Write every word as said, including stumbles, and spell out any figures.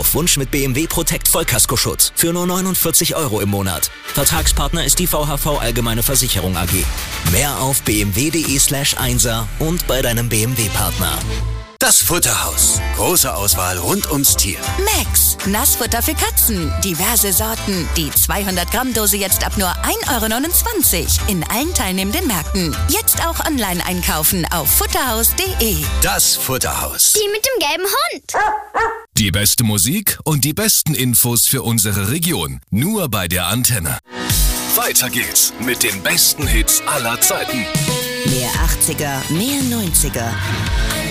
auf Wunsch mit B M W Protect Vollkaskoschutz für nur neunundvierzig Euro im Monat. Vertragspartner ist die V H V Allgemeine Versicherung A G. Mehr auf bmw.de slash einser und bei deinem B M W-Partner. Das Futterhaus. Große Auswahl rund ums Tier. Max, Nassfutter für Katzen. Diverse Sorten. Die zweihundert Gramm Dose jetzt ab nur ein Euro neunundzwanzig. In allen teilnehmenden Märkten. Jetzt auch online einkaufen auf futterhaus punkt de. Das Futterhaus. Die mit dem gelben Hund. Die beste Musik und die besten Infos für unsere Region. Nur bei der Antenne. Weiter geht's mit den besten Hits aller Zeiten. Mehr achtziger, mehr neunziger.